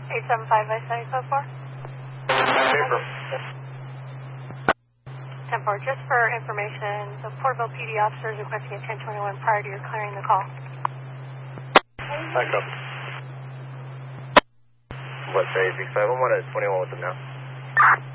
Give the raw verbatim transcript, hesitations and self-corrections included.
eight seven five, I say, so far. Paper. ten four, just for information, the Porterville P D officers requesting a ten twenty-one prior to your clearing the call. Back up. What, say, six five one, what is twenty-one with them now?